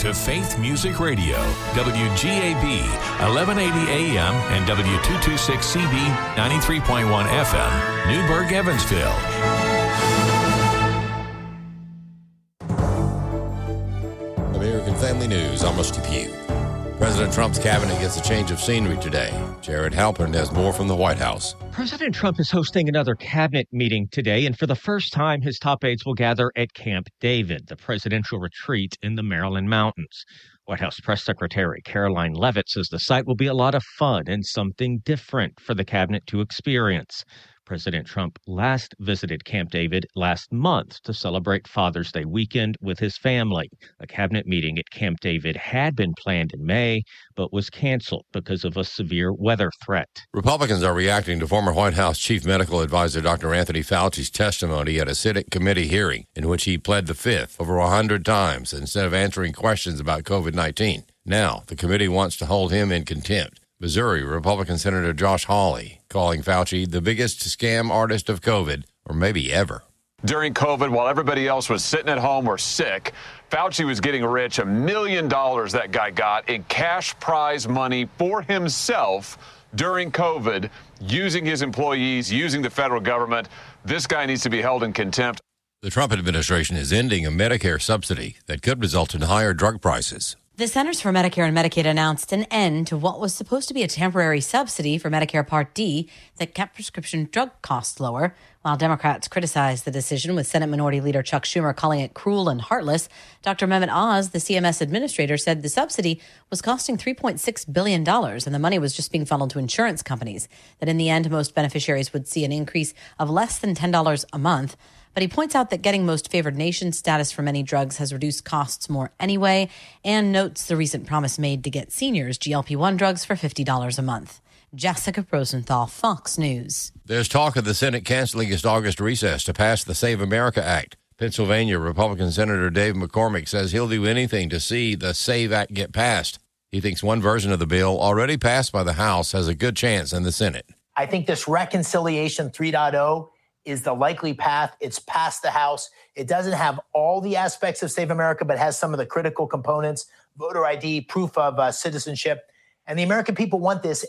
to Faith Music Radio, WGAB, 1180 AM and W226CB, 93.1 FM, Newburgh, Evansville. American Family News, I'm Rusty Pugh. President Trump's cabinet gets a change of scenery today. Jared Halpern has more from the White House. President Trump is hosting another cabinet meeting today, and for the first time, his top aides will gather at Camp David, the presidential retreat in the Maryland mountains. White House Press Secretary Caroline Leavitt says the site will be a lot of fun and something different for the cabinet to experience. President Trump last visited Camp David last month to celebrate Father's Day weekend with his family. A cabinet meeting at Camp David had been planned in May, but was canceled because of a severe weather threat. Republicans are reacting to former White House Chief Medical Advisor Dr. Anthony Fauci's testimony at a Senate committee hearing in which he pled the Fifth over 100 times instead of answering questions about COVID-19. Now, the committee wants to hold him in contempt. Missouri Republican Senator Josh Hawley calling Fauci the biggest scam artist of COVID, or maybe ever. During COVID, while everybody else was sitting at home or sick, Fauci was getting rich. $1 million that guy got in cash prize money for himself during COVID, using his employees, using the federal government. This guy needs to be held in contempt. The Trump administration is ending a Medicare subsidy that could result in higher drug prices. The Centers for Medicare and Medicaid announced an end to what was supposed to be a temporary subsidy for Medicare Part D that kept prescription drug costs lower. While Democrats criticized the decision, with Senate Minority Leader Chuck Schumer calling it cruel and heartless, Dr. Mehmet Oz, the CMS administrator, said the subsidy was costing $3.6 billion and the money was just being funneled to insurance companies, that in the end, most beneficiaries would see an increase of less than $10 a month. But he points out that getting most favored nation status for many drugs has reduced costs more anyway, and notes the recent promise made to get seniors GLP-1 drugs for $50 a month. Jessica Rosenthal, Fox News. There's talk of the Senate canceling its August recess to pass the Save America Act. Pennsylvania Republican Senator Dave McCormick says he'll do anything to see the SAVE Act get passed. He thinks one version of the bill, already passed by the House, has a good chance in the Senate. I think this Reconciliation 3.0 is the likely path. It's passed the House. It doesn't have all the aspects of Save America, but has some of the critical components: voter ID, proof of citizenship. And the American people want this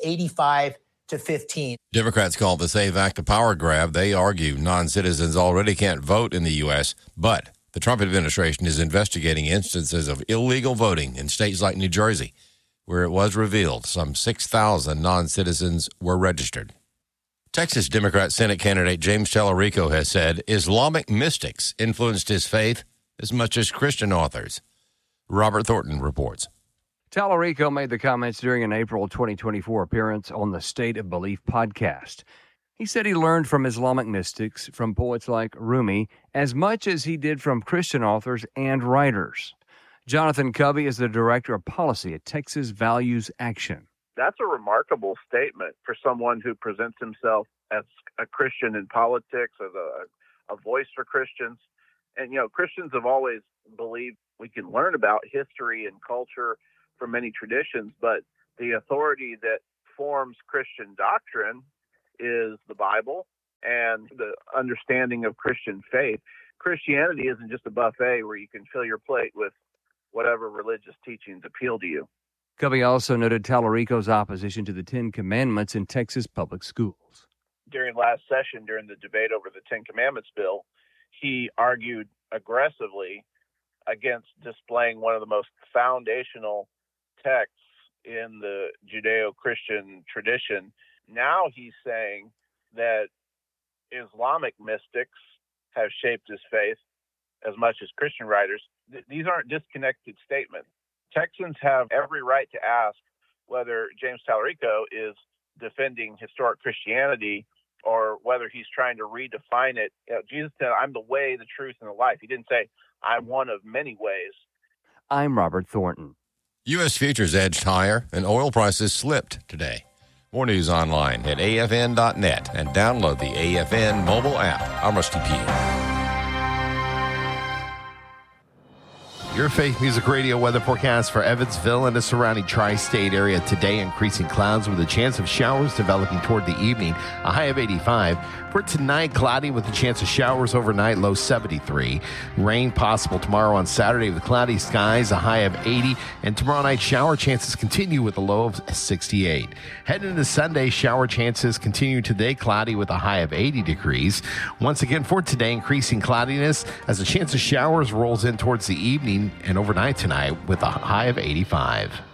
85-15. Democrats call the SAVE Act a power grab. They argue non-citizens already can't vote in the U.S., but the Trump administration is investigating instances of illegal voting in states like New Jersey, where it was revealed some 6,000 non-citizens were registered. Texas Democrat Senate candidate James Tallarico has said Islamic mystics influenced his faith as much as Christian authors. Robert Thornton reports. Tallarico made the comments during an April 2024 appearance on the State of Belief podcast. He said he learned from Islamic mystics, from poets like Rumi, as much as he did from Christian authors and writers. Jonathan Covey is the director of policy at Texas Values Action. That's a remarkable statement for someone who presents himself as a Christian in politics, as a voice for Christians. And, you know, Christians have always believed we can learn about history and culture from many traditions, but the authority that forms Christian doctrine is the Bible and the understanding of Christian faith. Christianity isn't just a buffet where you can fill your plate with whatever religious teachings appeal to you. Covey also noted Tallarico's opposition to the Ten Commandments in Texas public schools. During last session, during the debate over the Ten Commandments bill, he argued aggressively against displaying one of the most foundational texts in the Judeo-Christian tradition. Now he's saying that Islamic mystics have shaped his faith as much as Christian writers. These aren't disconnected statements. Texans have every right to ask whether James Tallarico is defending historic Christianity or whether he's trying to redefine it. You know, Jesus said, "I'm the way, the truth, and the life." He didn't say, "I'm one of many ways." I'm Robert Thornton. U.S. futures edged higher and oil prices slipped today. More news online at afn.net and download the AFN mobile app. I'm Rusty Pugh. Your Faith Music Radio weather forecast for Evansville and the surrounding tri-state area today. Increasing clouds with a chance of showers developing toward the evening. A high of 85. For tonight, cloudy with a chance of showers overnight, low 73. Rain possible tomorrow on Saturday with cloudy skies, a high of 80. And tomorrow night, shower chances continue with a low of 68. Heading into Sunday, shower chances continue today, cloudy with a high of 80 degrees. Once again, for today, increasing cloudiness as a chance of showers rolls in towards the evening and overnight tonight with a high of 85.